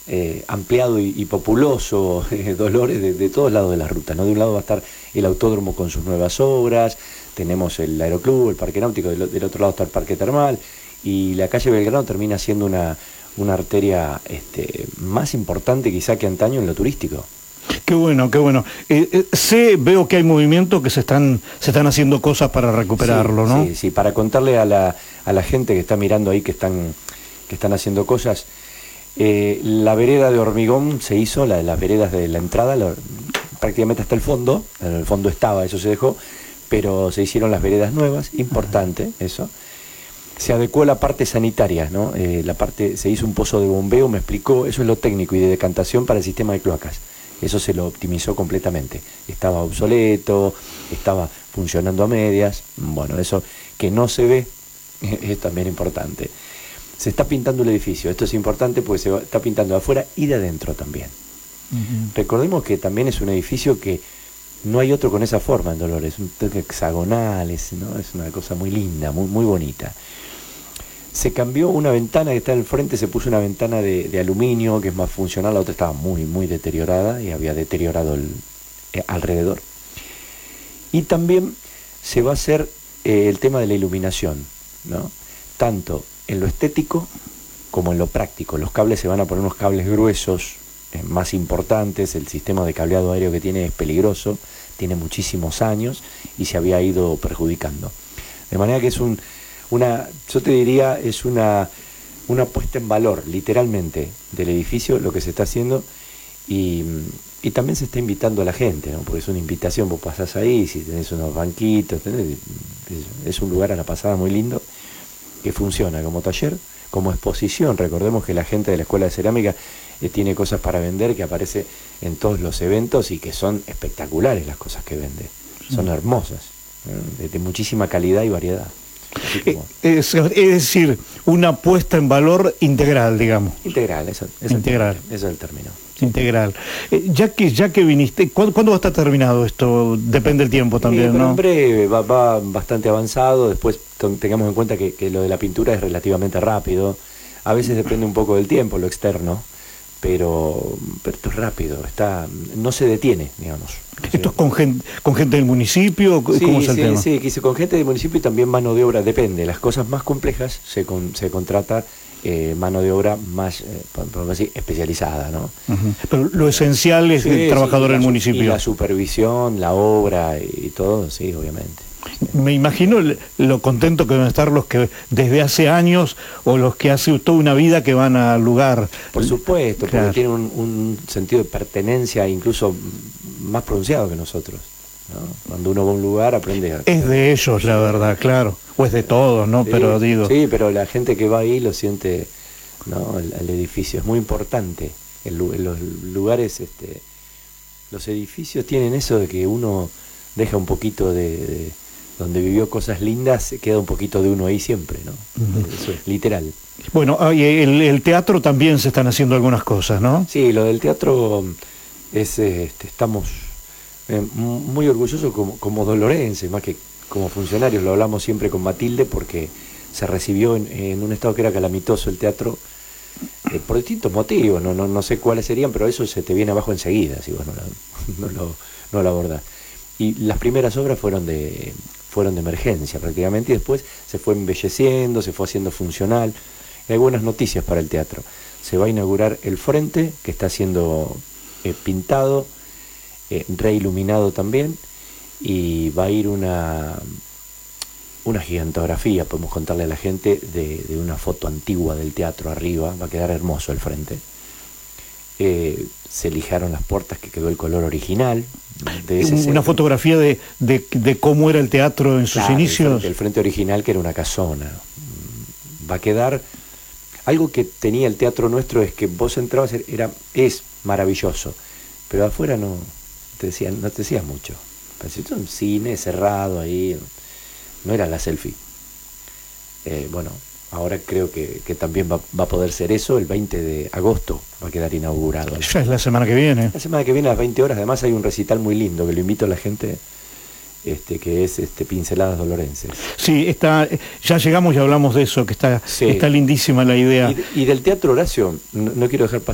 ampliado y populoso Dolores de todos lados de la ruta, ¿no? De un lado va a estar el autódromo con sus nuevas obras, tenemos el aeroclub, el parque náutico, del otro lado está el parque termal, y la calle Belgrano termina siendo una arteria más importante quizá que antaño en lo turístico. Qué bueno, qué bueno. Veo que hay movimientos que se están haciendo cosas para recuperarlo, sí, ¿no? Sí, para contarle a la gente que está mirando ahí que están haciendo cosas. La vereda de hormigón se hizo, las veredas de la entrada, prácticamente hasta el fondo, en el fondo estaba, eso se dejó, pero se hicieron las veredas nuevas, importante eso. Se adecuó la parte sanitaria, ¿no? Se hizo un pozo de bombeo, me explicó, eso es lo técnico, y de decantación para el sistema de cloacas. Eso se lo optimizó completamente. Estaba obsoleto, estaba funcionando a medias. Bueno, eso que no se ve es también importante. Se está pintando el edificio. Esto es importante porque está pintando de afuera y de adentro también. Recordemos que también es un edificio que no hay otro con esa forma en Dolores. Un toque hexagonal, ¿no? Es una cosa muy linda, muy, muy bonita. Se cambió una ventana que está en el frente, se puso una ventana de aluminio que es más funcional, la otra estaba muy, muy deteriorada y había deteriorado alrededor. Y también se va a hacer el tema de la iluminación, ¿no? Tanto en lo estético como en lo práctico. Los cables se van a poner unos cables gruesos, más importantes, el sistema de cableado aéreo que tiene es peligroso, tiene muchísimos años y se había ido perjudicando. De manera que es yo te diría, es una puesta en valor, literalmente, del edificio, lo que se está haciendo, y también se está invitando a la gente, ¿no? Porque es una invitación, vos pasás ahí, si tenés unos banquitos, es un lugar a la pasada muy lindo, que funciona como taller, como exposición. Recordemos que la gente de la Escuela de Cerámica tiene cosas para vender, que aparece en todos los eventos y que son espectaculares las cosas que vende, son hermosas, de muchísima calidad y variedad. Es decir, una puesta en valor integral, digamos. Integral, eso es el término. Integral. Ya que viniste, ¿cuándo va a estar terminado esto? Depende del tiempo también, pero ¿no? En breve, va bastante avanzado. Después tengamos en cuenta que lo de la pintura es relativamente rápido. A veces depende un poco del tiempo, lo externo, pero esto es rápido, no se detiene, digamos. ¿Esto es con gente del municipio? ¿Cómo es el tema? Sí, con gente del municipio y también mano de obra, depende. Las cosas más complejas se contrata mano de obra más, por así, especializada, ¿no? Pero lo esencial es el trabajador del municipio. Y la supervisión, la obra y todo, sí, obviamente. Me imagino lo contento que deben estar los que desde hace años o los que hace toda una vida que van al lugar. Por supuesto, claro. Porque tienen un sentido de pertenencia incluso más pronunciado que nosotros, ¿no? Cuando uno va a un lugar aprende Es de ellos, la verdad, claro. O es de todos, ¿no? Sí, pero digo... Sí, pero la gente que va ahí lo siente, ¿no? El edificio es muy importante. Los lugares, los edificios tienen eso de que uno deja un poquito de donde vivió cosas lindas, se queda un poquito de uno ahí siempre, ¿no? Eso es literal. Bueno, el teatro también se están haciendo algunas cosas, ¿no? Sí, lo del teatro estamos muy orgullosos como dolorenses, más que como funcionarios. Lo hablamos siempre con Matilde porque se recibió en un estado que era calamitoso el teatro, por distintos motivos, no sé cuáles serían, pero eso se te viene abajo enseguida si vos no lo abordás. Y las primeras obras fueron de emergencia prácticamente, y después se fue embelleciendo, se fue haciendo funcional. Hay buenas noticias para el teatro. Se va a inaugurar el frente, que está siendo pintado, reiluminado también, y va a ir una gigantografía, podemos contarle a la gente, de una foto antigua del teatro arriba. Va a quedar hermoso el frente. Se lijaron las puertas, que quedó el color original. Una fotografía de cómo era el teatro en sus inicios. El frente original, que era una casona. Va a quedar... Algo que tenía el teatro nuestro es que vos entrabas, es maravilloso, pero afuera no te decía mucho. Parecía un cine cerrado ahí, no era la selfie. Bueno, ahora creo que también va a poder ser eso. El 20 de agosto va a quedar inaugurado. Ya es la semana que viene. La semana que viene a las 20 horas, además hay un recital muy lindo que lo invito a la gente, que es Pinceladas Dolorenses. Sí, ya llegamos y hablamos de eso, que está lindísima la idea. Y del Teatro Horacio, no quiero dejar pasar esto.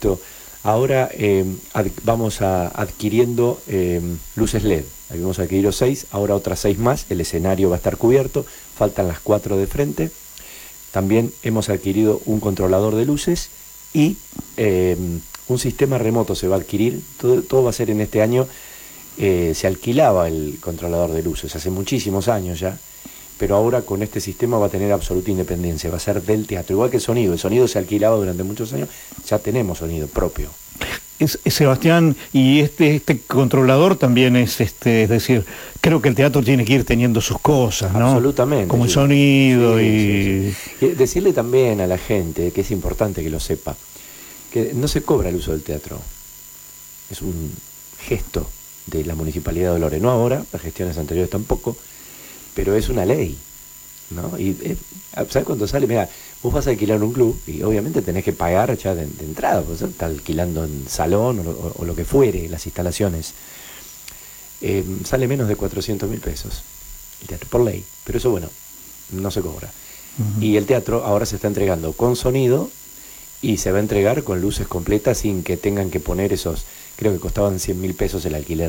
supuesto. Ahora vamos adquiriendo luces LED. Habíamos adquirido 6, ahora otras 6 más. El escenario va a estar cubierto, faltan las 4 de frente. También hemos adquirido un controlador de luces y un sistema remoto se va a adquirir. Todo va a ser en este año. Se alquilaba el controlador de luces hace muchísimos años ya, pero ahora con este sistema va a tener absoluta independencia, va a ser del teatro, igual que el sonido se alquilaba durante muchos años, ya tenemos sonido propio. Sebastián, y este controlador también es decir, creo que el teatro tiene que ir teniendo sus cosas, ¿no? Absolutamente. Como el sonido sí. Y decirle también a la gente, que es importante que lo sepa, que no se cobra el uso del teatro, es un gesto de la Municipalidad de Dolores, no ahora, las gestiones anteriores tampoco, pero es una ley, ¿no? Y ¿sabes cuánto sale? Mira, vos vas a alquilar un club y obviamente tenés que pagar ya de entrada, pues estás alquilando en salón o lo que fuere, las instalaciones. Sale menos de 400.000 pesos el teatro, por ley, pero eso, bueno, no se cobra. Y el teatro ahora se está entregando con sonido y se va a entregar con luces completas sin que tengan que poner esos, creo que costaban 100.000 pesos el alquiler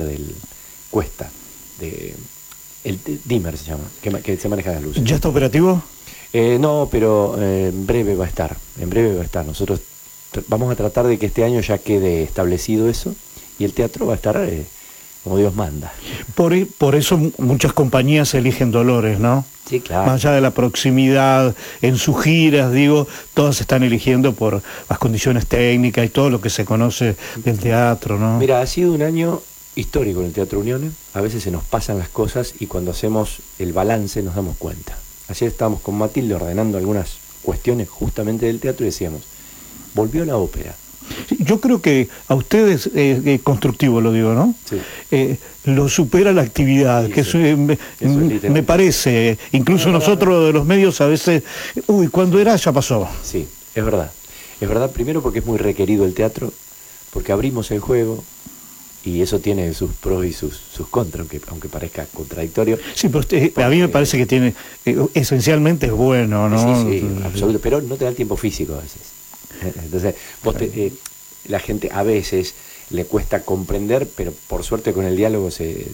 el dimmer se llama, que se maneja las luces. ¿Ya está operativo? No, pero en breve va a estar, Nosotros vamos a tratar de que este año ya quede establecido eso y el teatro va a estar como Dios manda. Por eso muchas compañías eligen Dolores, ¿no? Sí, claro. Más allá de la proximidad, en sus giras, digo, todas están eligiendo por las condiciones técnicas y todo lo que se conoce del teatro, ¿no? Mira, ha sido un año histórico en el Teatro Uniones. A veces se nos pasan las cosas y cuando hacemos el balance nos damos cuenta. Ayer estábamos con Matilde ordenando algunas cuestiones justamente del teatro y decíamos, volvió la ópera. Yo creo que a ustedes, constructivo lo digo, ¿no? Sí. Lo supera la actividad, Sí, que sí. me parece, incluso nosotros de los medios a veces, cuando era ya pasó. Sí, es verdad. Es verdad, primero porque es muy requerido el teatro, porque abrimos el juego y eso tiene sus pros y sus contras, aunque parezca contradictorio. Sí, pero a mí me parece que tiene, esencialmente es bueno, ¿no? Sí, absoluto, pero no te da el tiempo físico a veces. Entonces, la gente a veces le cuesta comprender, pero por suerte con el diálogo se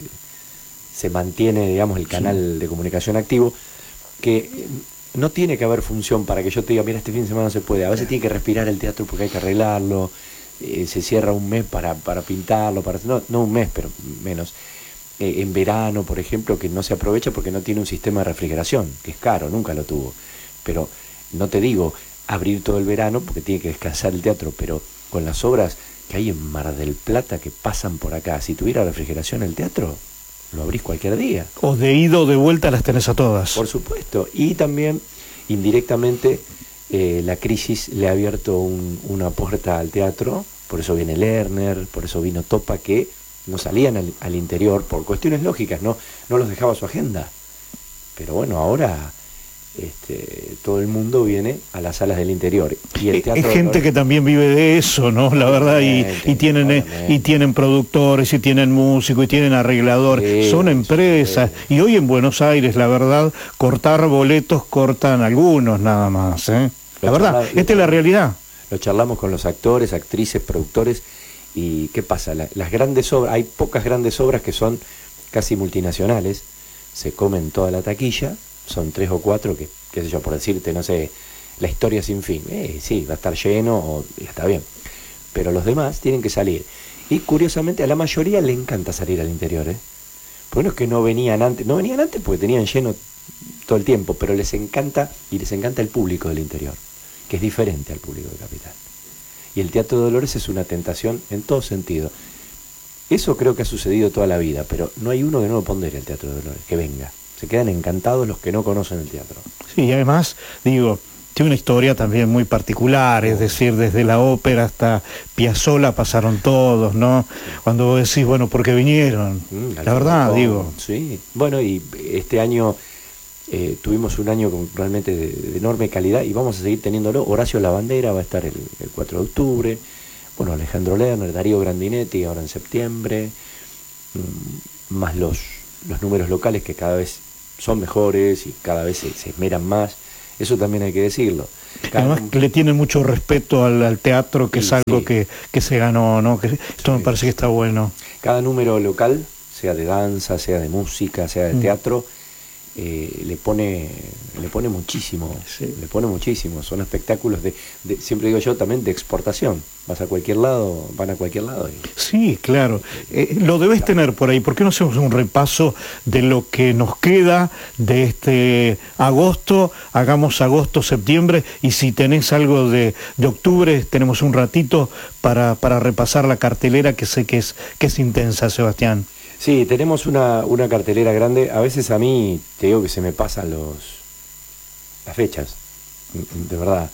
mantiene, digamos, el canal de comunicación activo, que no tiene que haber función para que yo te diga, mira, este fin de semana no se puede. A veces tiene que respirar el teatro porque hay que arreglarlo, se cierra un mes para pintarlo, no un mes, pero menos. En verano, por ejemplo, que no se aprovecha porque no tiene un sistema de refrigeración, que es caro, nunca lo tuvo. Pero no te digo abrir todo el verano porque tiene que descansar el teatro, pero con las obras que hay en Mar del Plata que pasan por acá, si tuviera refrigeración el teatro, lo abrís cualquier día. O de ida o de vuelta las tenés a todas. Por supuesto, y también indirectamente la crisis le ha abierto una puerta al teatro, por eso viene Lerner, por eso vino Topa, que no salían al interior por cuestiones lógicas, no los dejaba su agenda. Pero bueno, ahora todo el mundo viene a las salas del interior. Y el teatro es gente que también vive de eso, ¿no? La verdad, y tienen productores, y tienen músicos, y tienen arregladores, son empresas. Y hoy en Buenos Aires, la verdad, cortar boletos cortan algunos nada más, ¿eh? La verdad, esta es la realidad. Lo charlamos con los actores, actrices, productores, y ¿qué pasa? Las grandes obras, hay pocas grandes obras que son casi multinacionales, se comen toda la taquilla, son 3 o 4 que, qué sé yo, por decirte, no sé, La Historia Sin Fin, sí, va a estar lleno, está bien, pero los demás tienen que salir. Y curiosamente a la mayoría le encanta salir al interior, porque no es que no venían antes porque tenían lleno todo el tiempo, pero les encanta, y les encanta el público del interior, que es diferente al público de Capital. Y el Teatro de Dolores es una tentación en todo sentido. Eso creo que ha sucedido toda la vida, pero no hay uno que no lo pondere el Teatro de Dolores, que venga. Se quedan encantados los que no conocen el teatro. Sí, y además, digo, tiene una historia también muy particular, es decir, desde la ópera hasta Piazzolla pasaron todos, ¿no? Cuando vos decís, bueno, ¿por qué vinieron? La verdad, digo. Sí, bueno, y este año tuvimos un año realmente de enorme calidad y vamos a seguir teniéndolo. Horacio Lavandera va a estar el 4 de octubre, bueno, Alejandro Lerner, Darío Grandinetti ahora en septiembre, más los números locales que cada vez son mejores y cada vez se esmeran más, eso también hay que decirlo. Además le tienen mucho respeto al teatro, que es algo que se ganó, ¿no? Esto me parece que está bueno. Cada número local, sea de danza, sea de música, sea de teatro, le pone muchísimo, le pone muchísimo. Son espectáculos siempre digo yo, también de exportación. Vas a cualquier lado, van a cualquier lado. Sí, claro. Lo debes tener por ahí. ¿Por qué no hacemos un repaso de lo que nos queda de este agosto? Hagamos agosto, septiembre, y si tenés algo de octubre, tenemos un ratito para repasar la cartelera, que sé que es intensa, Sebastián. Sí, tenemos una cartelera grande. A veces a mí, te digo que se me pasan las fechas, de verdad.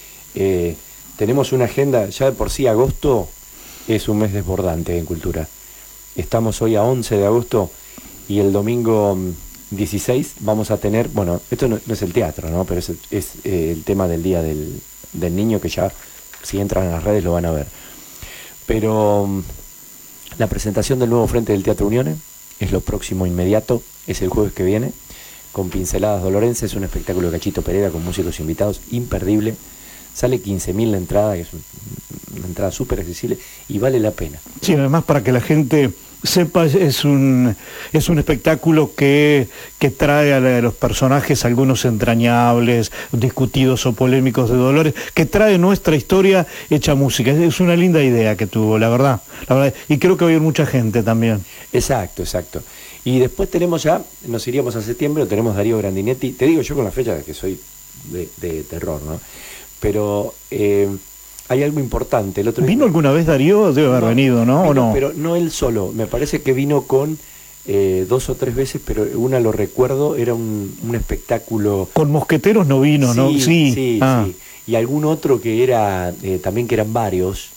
Tenemos una agenda, ya de por sí agosto es un mes desbordante en cultura. Estamos hoy a 11 de agosto y el domingo 16 vamos a tener, bueno, esto no es el teatro, ¿no? Pero es el tema del Día del Niño, que ya si entran a las redes lo van a ver. Pero la presentación del nuevo Frente del Teatro Unione es lo próximo inmediato, es el jueves que viene, con Pinceladas Dolorenses, un espectáculo de Cachito Pereira con músicos invitados, imperdible. Sale 15.000 la entrada, que es una entrada súper accesible y vale la pena. Sí, además para que la gente sepa, es un espectáculo que trae a los personajes, algunos entrañables, discutidos o polémicos de Dolores, que trae nuestra historia hecha música. Es una linda idea que tuvo, la verdad. Y creo que va a haber mucha gente también. Exacto. Y después tenemos ya, nos iríamos a septiembre, tenemos Darío Grandinetti. Te digo yo con la fecha que soy de terror, ¿no? Pero hay algo importante. El otro ¿Vino alguna vez Darío? Debe haber venido, ¿no? ¿O no? Pero no él solo. Me parece que vino con 2 o 3 veces, pero una lo recuerdo, era un espectáculo... Con Mosqueteros no vino, ¿no? Sí. Y algún otro que era, también que eran varios,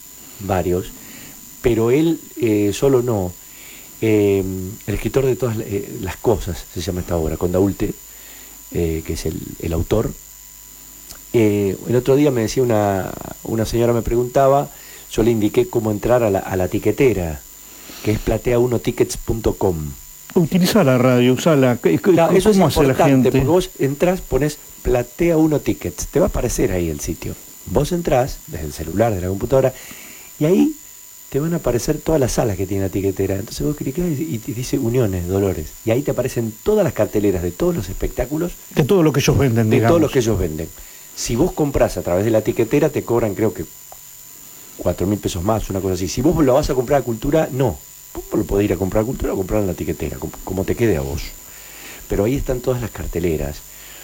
pero él solo no. El escritor de todas las cosas, se llama esta obra, con Daulte, que es el autor. El otro día me decía una señora, me preguntaba, yo le indiqué cómo entrar a la tiquetera, que es platea1tickets.com. Utiliza la radio, usala. Claro, eso es hace la gente? Porque vos entrás, pones Platea1Tickets, te va a aparecer ahí el sitio. Vos entrás desde el celular, de la computadora, y ahí te van a aparecer todas las salas que tiene la tiquetera. Entonces vos clicás y dice Uniones, Dolores, y ahí te aparecen todas las carteleras de todos los espectáculos. De todo lo que ellos venden, digamos. De todo lo que ellos venden. Si vos comprás a través de la tiquetera, te cobran creo que 4.000 pesos más, una cosa así. Si vos lo vas a comprar a Cultura, no. Vos lo podés ir a comprar a Cultura o comprar en la tiquetera, como te quede a vos. Pero ahí están todas las carteleras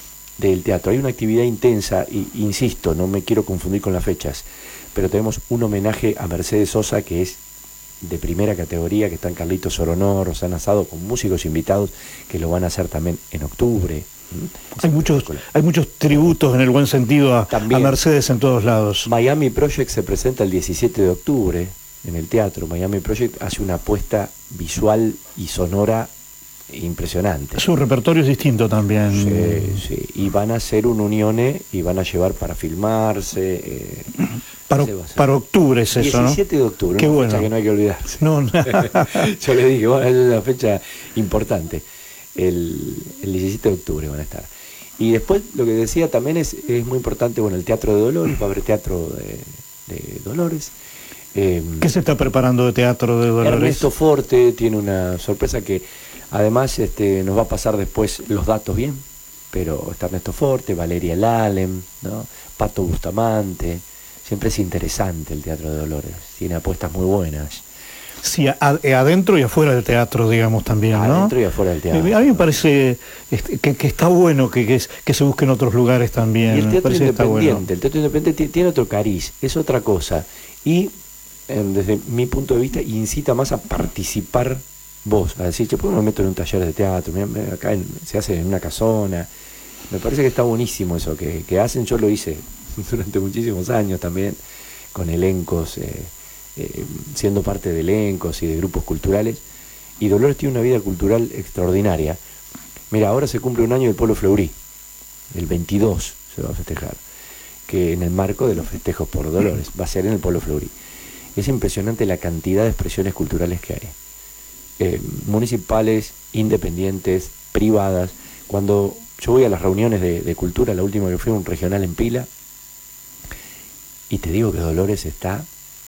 del teatro. Hay una actividad intensa, y insisto, no me quiero confundir con las fechas, pero tenemos un homenaje a Mercedes Sosa, que es de primera categoría, que están Carlitos Soronó, Rosana Sado, con músicos invitados, que lo van a hacer también en octubre. Hay muchos tributos en el buen sentido a Mercedes en todos lados. Miami Project se presenta el 17 de octubre en el teatro. Miami Project hace una apuesta visual y sonora impresionante. Su repertorio es distinto también. Sí. Y van a hacer un Unione y van a llevar para filmarse. Para octubre es eso, 17 de octubre, Qué una bueno. fecha que no hay que olvidarse. No. Yo le dije, bueno, es una fecha importante. El 17 de octubre van a estar. Y después lo que decía también es muy importante, bueno, el Teatro de Dolores, va a haber teatro de Dolores. ¿Qué se está preparando de Teatro de Dolores? Ernesto Forte tiene una sorpresa que además nos va a pasar después los datos bien, pero está Ernesto Forte, Valeria Lalem, ¿no? Pato Bustamante. Siempre es interesante el Teatro de Dolores, tiene apuestas muy buenas. Sí, adentro y afuera del teatro, digamos, también, ¿no? Adentro y afuera del teatro. A mí me parece que está bueno que se busquen otros lugares también. Y el teatro independiente, el teatro independiente tiene otro cariz, es otra cosa. Y desde mi punto de vista incita más a participar vos, a decir, ¿por qué no me meto en un taller de teatro? Acá se hace en una casona. Me parece que está buenísimo eso que hacen. Yo lo hice durante muchísimos años también, con elencos, siendo parte de elencos y de grupos culturales, y Dolores tiene una vida cultural extraordinaria. Mira, ahora se cumple un año del Polo Fleury, el 22 se va a festejar, que en el marco de los festejos por Dolores, va a ser en el Polo Fleury. Es impresionante la cantidad de expresiones culturales que hay, municipales, independientes, privadas. Cuando yo voy a las reuniones de cultura, la última que fue un regional en Pila, Y te digo que Dolores está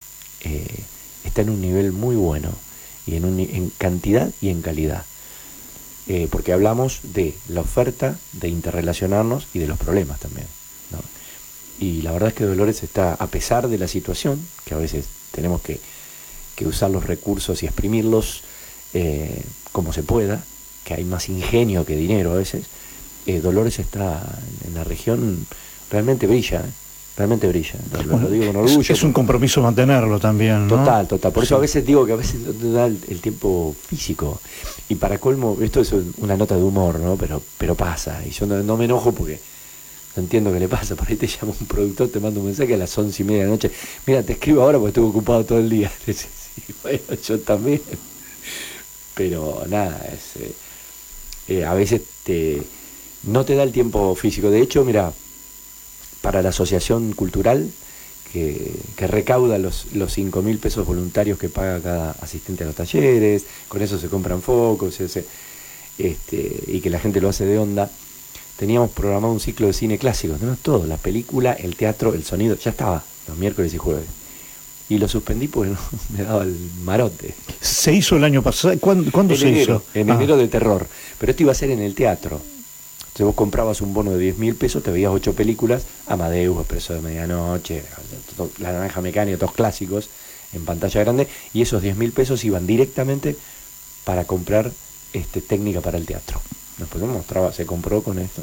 en un nivel muy bueno, y en cantidad y en calidad. Porque hablamos de la oferta, de interrelacionarnos y de los problemas también, ¿no? Y la verdad es que Dolores está, a pesar de la situación, que a veces tenemos que usar los recursos y exprimirlos como se pueda, que hay más ingenio que dinero a veces, Dolores está en la región, realmente brilla, realmente brilla, lo digo con orgullo. Es un compromiso mantenerlo también, ¿no? Total. Por eso a veces digo que a veces no te da el tiempo físico. Y para colmo, esto es una nota de humor, ¿no? Pero pasa. Y yo no me enojo porque no entiendo qué le pasa. Por ahí te llama un productor, te manda un mensaje a las 11:30 de la noche. Mira, te escribo ahora porque estuve ocupado todo el día. Sí, bueno, yo también. Pero nada, a veces no te da el tiempo físico. De hecho, mira, para la asociación cultural que recauda los 5.000 pesos voluntarios que paga cada asistente a los talleres, con eso se compran focos, y que la gente lo hace de onda, teníamos programado un ciclo de cine clásico, tenemos todo, la película, el teatro, el sonido, ya estaba los miércoles y jueves. Y lo suspendí porque no me daba el marote. ¿Se hizo el año pasado? ¿Cuándo se hizo? En enero de terror, pero esto iba a ser en el teatro. Entonces vos comprabas un bono de 10.000 pesos, te veías 8 películas, Amadeus, Expreso de Medianoche, La Naranja Mecánica, todos clásicos, en pantalla grande, y esos 10.000 pesos iban directamente para comprar técnica para el teatro. Después se compró con esto.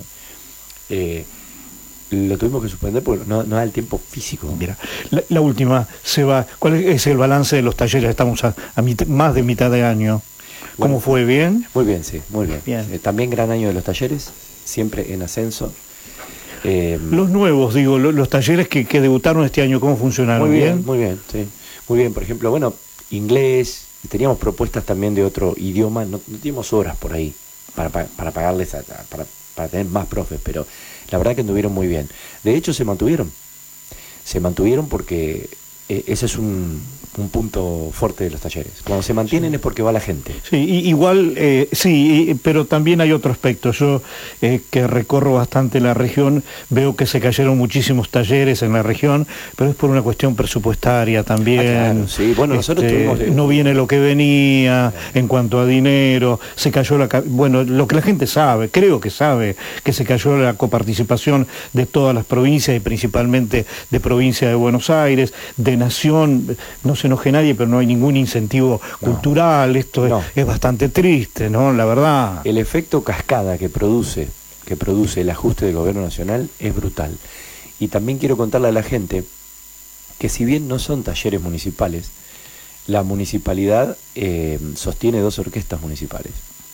Lo tuvimos que suspender porque no da el tiempo físico. Mira, la última, Seba, ¿cuál es el balance de los talleres? Estamos a más de mitad de año. ¿Cómo fue? ¿Bien? Muy bien, sí, muy bien. También gran año de los talleres, siempre en ascenso. Los nuevos, digo, los talleres que debutaron este año, ¿cómo funcionaron? Muy bien, sí. Muy bien, por ejemplo, bueno, inglés, teníamos propuestas también de otro idioma, no teníamos horas por ahí para pagarles, para tener más profes, pero la verdad que anduvieron muy bien. De hecho, se mantuvieron porque ese es un punto fuerte de los talleres. Cuando se mantienen es porque va la gente. Sí, igual, pero también hay otro aspecto. Yo, que recorro bastante la región, veo que se cayeron muchísimos talleres en la región, pero es por una cuestión presupuestaria también. Claro, sí. Bueno, nosotros tuvimos... No viene lo que venía en cuanto a dinero, se cayó bueno, lo que la gente sabe, creo que sabe, que se cayó la coparticipación de todas las provincias y principalmente de provincia de Buenos Aires, de Nación, no se enoje nadie, pero no hay ningún incentivo cultural, esto es bastante triste, ¿no? La verdad. El efecto cascada que produce el ajuste del gobierno nacional es brutal. Y también quiero contarle a la gente que si bien no son talleres municipales, la municipalidad sostiene 2 orquestas municipales,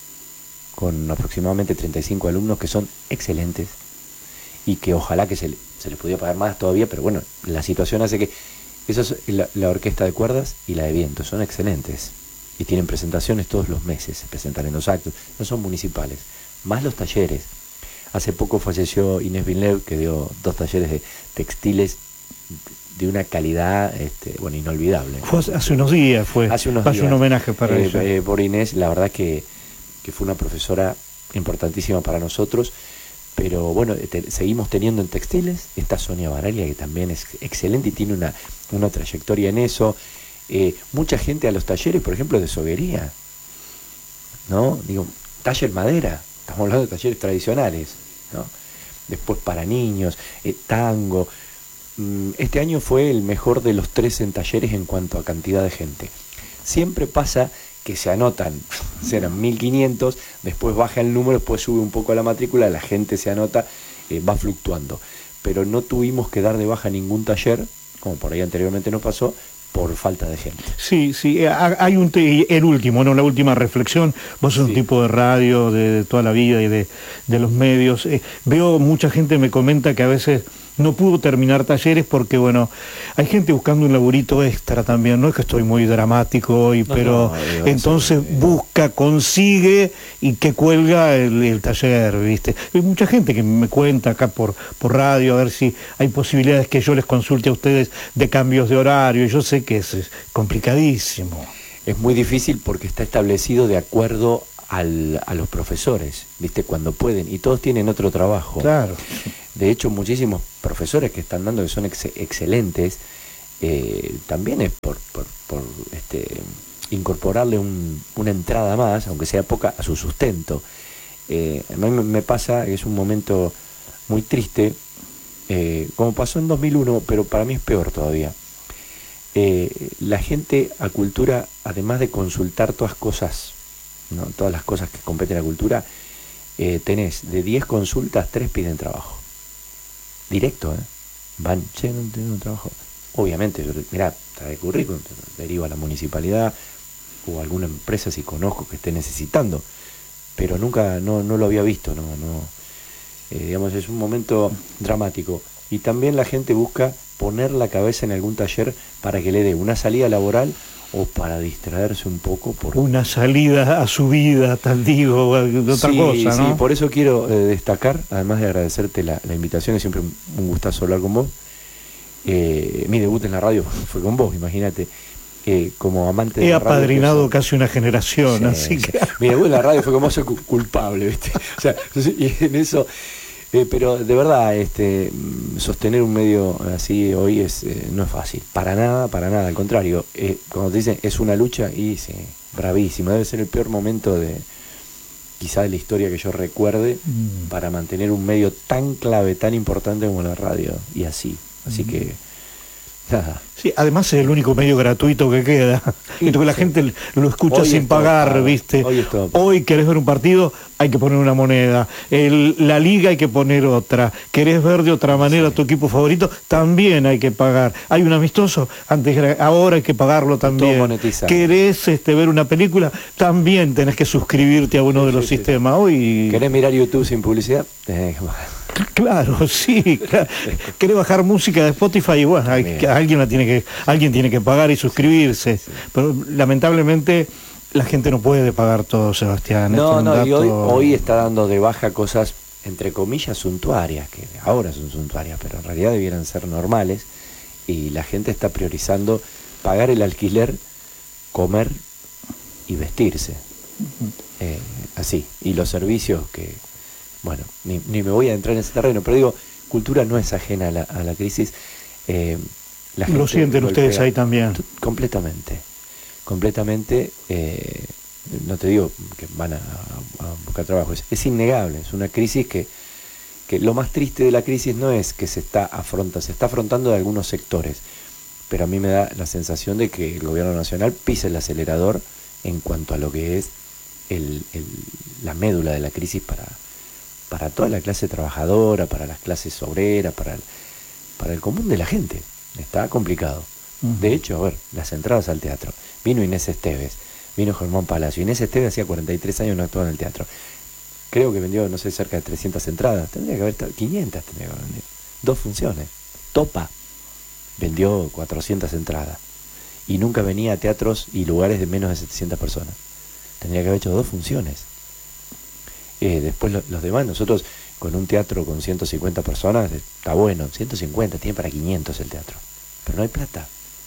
con aproximadamente 35 alumnos que son excelentes y que ojalá que se les pudiera pagar más todavía, pero bueno, la situación hace que... Esa es la orquesta de cuerdas y la de viento, son excelentes y tienen presentaciones todos los meses, se presentan en los actos, no son municipales, más los talleres. Hace poco falleció Inés Villeneuve, que dio 2 talleres de textiles de una calidad inolvidable. Fue hace unos días, hace un homenaje para ella. Por Inés, la verdad que fue una profesora importantísima para nosotros. Pero bueno, seguimos teniendo en textiles, está Sonia Baraglia, que también es excelente y tiene una trayectoria en eso. Mucha gente a los talleres, por ejemplo, de soguería, ¿no? Digo, taller madera, estamos hablando de talleres tradicionales, ¿no? Después para niños, tango. Este año fue el mejor de los 3 en talleres en cuanto a cantidad de gente. Siempre pasa que se anotan, serán 1.500, después baja el número, después sube un poco la matrícula, la gente se anota, va fluctuando. Pero no tuvimos que dar de baja ningún taller, como por ahí anteriormente nos pasó, por falta de gente. Sí, hay la última reflexión. Vos sos un tipo de radio de toda la vida y de los medios. Veo mucha gente me comenta que a veces no pudo terminar talleres porque, bueno, hay gente buscando un laburito extra también. No es que estoy muy dramático hoy, pero entonces busca, consigue y que cuelga el taller, ¿viste? Hay mucha gente que me cuenta acá por radio a ver si hay posibilidades que yo les consulte a ustedes de cambios de horario. Y yo sé que es complicadísimo. Es muy difícil porque está establecido de acuerdo a los profesores, ¿viste? Cuando pueden, y todos tienen otro trabajo. Claro. De hecho, muchísimos profesores que están dando, que son excelentes, también es por incorporarle una entrada más, aunque sea poca, a su sustento. A mí me pasa que es un momento muy triste, como pasó en 2001, pero para mí es peor todavía. La gente a cultura, además de consultar todas cosas, ¿no? Todas las cosas que competen a cultura, tenés de 10 consultas, 3 piden trabajo. Directo, van, che, no tengo trabajo. Obviamente, mirá, trae currículum, derivo a la municipalidad o a alguna empresa si conozco que esté necesitando, pero nunca, no lo había visto, digamos, es un momento dramático. Y también la gente busca poner la cabeza en algún taller para que le dé una salida laboral o para distraerse un poco. Una salida a su vida, tal digo, otra cosa, ¿no? Sí, por eso quiero destacar, además de agradecerte la invitación, es siempre un gustazo hablar con vos. Mi debut en la radio fue con vos, imagínate. Como amante de la radio. He apadrinado casi una generación, sí, así que... Mi debut en la radio fue como soy culpable, ¿viste? O sea, y en eso... pero de verdad, sostener un medio así hoy no es fácil, para nada, al contrario, cuando te dicen es una lucha, y sí, bravísima, debe ser el peor momento quizá de la historia que yo recuerde, para mantener un medio tan clave, tan importante como la radio, y así que, nada. Sí, además es el único medio gratuito que queda, y que la gente lo escucha sin pagar, ¿viste? Hoy querés ver un partido, hay que poner una moneda, la liga hay que poner otra, querés ver de otra manera tu equipo favorito, también hay que pagar. Hay un amistoso, ahora hay que pagarlo también. Querés ver una película, también tenés que suscribirte a uno de los sistemas. Hoy... ¿Querés mirar YouTube sin publicidad? Tenés que pagar. Claro, sí, claro. Querés bajar música de Spotify y bueno, alguien tiene que pagar y suscribirse. Pero lamentablemente la gente no puede pagar todo, Sebastián. Y hoy está dando de baja cosas, entre comillas, suntuarias, que ahora son suntuarias, pero en realidad debieran ser normales, y la gente está priorizando pagar el alquiler, comer y vestirse. Así, y los servicios que... Bueno, ni me voy a entrar en ese terreno, pero digo, cultura no es ajena a la crisis. La gente lo sienten ustedes ahí también. Completamente. No te digo que van a buscar trabajo, es innegable, es una crisis que lo más triste de la crisis no es que se está afrontando de algunos sectores, pero a mí me da la sensación de que el gobierno nacional pisa el acelerador en cuanto a lo que es la médula de la crisis para toda la clase trabajadora, para las clases obreras, para el común de la gente. Está complicado. De hecho, a ver, las entradas al teatro. Vino Inés Esteves, vino Germán Palacio. Inés Esteves hacía 43 años no actuaba en el teatro. Creo que vendió, no sé, cerca de 300 entradas. Tendría que haber 500, tendría que haber vendido. 2 funciones. Topa vendió 400 entradas. Y nunca venía a teatros y lugares de menos de 700 personas. Tendría que haber hecho 2 funciones. Después los demás, nosotros con un teatro con 150 personas, está bueno, 150, tiene para 500 el teatro. Pero no hay plata.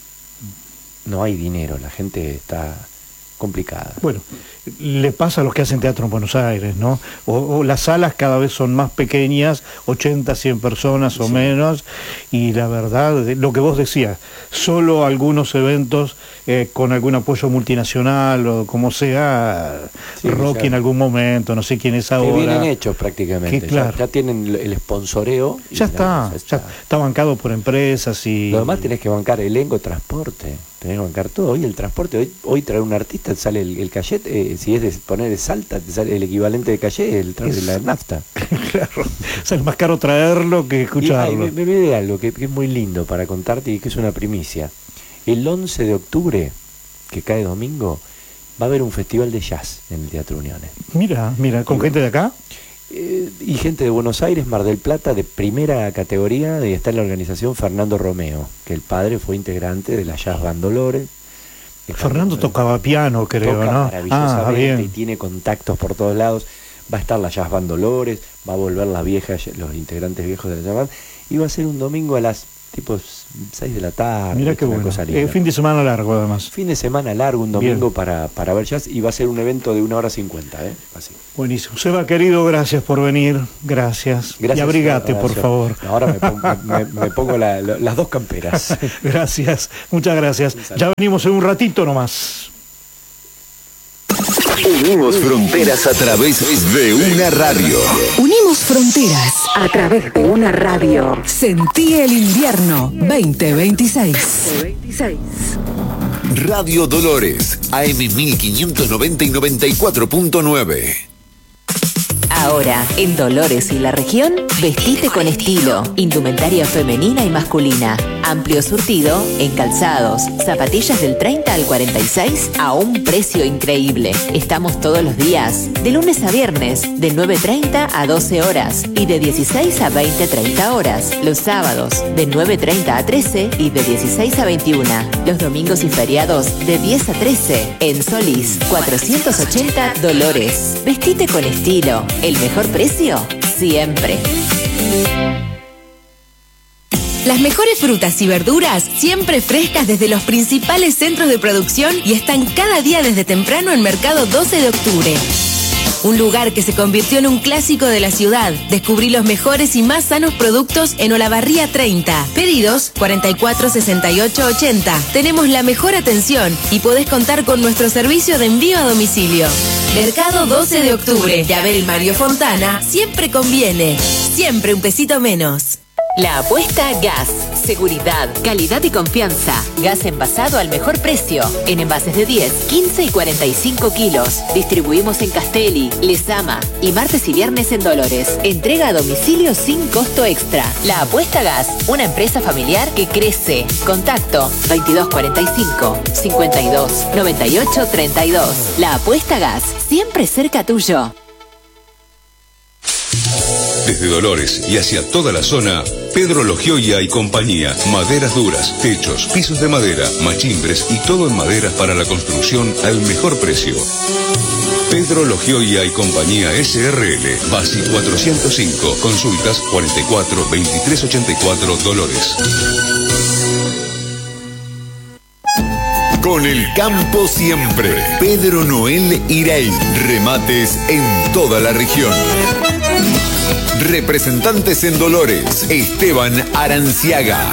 No hay dinero, la gente está complicada. Bueno, le pasa a los que hacen teatro en Buenos Aires, ¿no? O las salas cada vez son más pequeñas, 80, 100 personas o menos, y la verdad, lo que vos decías, solo algunos eventos con algún apoyo multinacional o como sea, Rocky en algún momento, no sé quién es ahora. Que vienen hechos prácticamente, que, claro, ya tienen el sponsoreo. Ya está bancado por empresas y... Lo demás tenés que bancar elenco, transporte, tenés que bancar todo. Hoy el transporte, hoy traer un artista sale el cachet, si es de poner de Salta, te sale el equivalente de cachet, la nafta. Claro, sale más caro traerlo que escucharlo. Me viene algo que es muy lindo para contarte y que es una primicia. El 11 de octubre, que cae domingo, va a haber un festival de jazz en el Teatro Uniones. Mira, ¿con gente de acá? Y gente de Buenos Aires, Mar del Plata, de primera categoría, y está en la organización Fernando Romeo, que el padre fue integrante de la Jazz Band Dolores. Fernando tocaba piano, creo, toca, ¿no? Maravillosamente, bien. Y tiene contactos por todos lados. Va a estar la Jazz Band Dolores, va a volver los integrantes viejos de la Jazz Band, y va a ser un domingo a las tipo 6 de la tarde. Mira qué bueno. Fin de semana largo, además. Fin de semana largo, un domingo para ver jazz, y va a ser un evento de 1:50, así. Buenísimo. Seba, querido, gracias por venir. Gracias. Y abrigate, por favor. Ahora me pongo las 2 camperas. Gracias, muchas gracias. Ya venimos en un ratito nomás. Unimos fronteras a través de una radio. Unimos fronteras a través de una radio. Sentí el invierno 2026. Radio Dolores, AM 1590 y 94.9. Ahora, en Dolores y la región, vestite con estilo. Indumentaria femenina y masculina. Amplio surtido en calzados. Zapatillas del 30 al 46 a un precio increíble. Estamos todos los días, de lunes a viernes, de 9:30 a 12 horas y de 16 a 20:30 horas. Los sábados, de 9:30 a 13 y de 16 a 21. Los domingos y feriados, de 10 a 13. En Solís, 480 Dolores. Vestite con estilo. ¿El mejor precio? Siempre. Las mejores frutas y verduras siempre frescas desde los principales centros de producción y están cada día desde temprano en Mercado 12 de Octubre. Un lugar que se convirtió en un clásico de la ciudad. Descubrí los mejores y más sanos productos en Olavarría 30. Pedidos 44 68 80. Tenemos la mejor atención y podés contar con nuestro servicio de envío a domicilio. Mercado 12 de Octubre de Abel Mario Fontana siempre conviene. Siempre un pesito menos. La Apuesta Gas. Seguridad, calidad y confianza. Gas envasado al mejor precio. En envases de 10, 15 y 45 kilos. Distribuimos en Castelli, Lezama y martes y viernes en Dolores. Entrega a domicilio sin costo extra. La Apuesta Gas, una empresa familiar que crece. Contacto 2245 52 98 32. La Apuesta Gas, siempre cerca tuyo. Desde Dolores y hacia toda la zona, Pedro Logioia y compañía. Maderas duras, techos, pisos de madera, machimbres y todo en maderas para la construcción al mejor precio. Pedro Logioia y compañía SRL, Basi 405, consultas 44 23 84 Dolores. Con el campo siempre. Pedro Noel Iraí. Remates en toda la región. Representantes en Dolores, Esteban Aranciaga,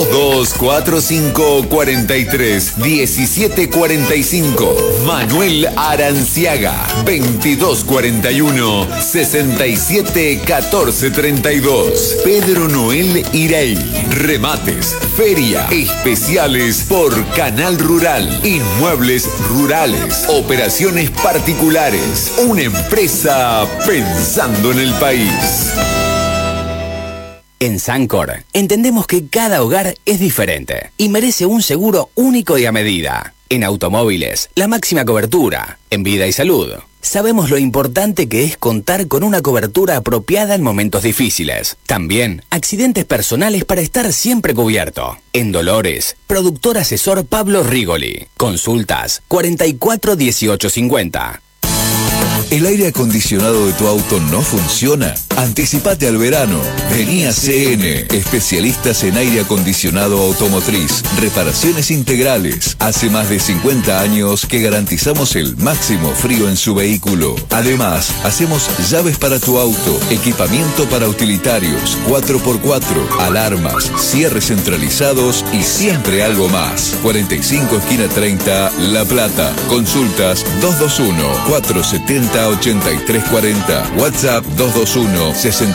2245 43 17 45. Manuel Aranciaga, 2241 67 14 32. Pedro Noel Iraí. Remates, feria, especiales por Canal Rural, inmuebles rurales, operaciones particulares, una empresa pensando en el país. En Sancor entendemos que cada hogar es diferente y merece un seguro único y a medida. En automóviles, la máxima cobertura. En vida y salud, sabemos lo importante que es contar con una cobertura apropiada en momentos difíciles. También, accidentes personales para estar siempre cubierto. En Dolores, productor asesor Pablo Rigoli. Consultas 44 18 50. ¿El aire acondicionado de tu auto no funciona? Anticipate al verano. Vení a CN, especialistas en aire acondicionado automotriz, reparaciones integrales. Hace más de 50 años que garantizamos el máximo frío en su vehículo. Además, hacemos llaves para tu auto, equipamiento para utilitarios, 4x4, alarmas, cierres centralizados y siempre algo más. 45 esquina 30, La Plata. Consultas 221 470 8340. WhatsApp 221 60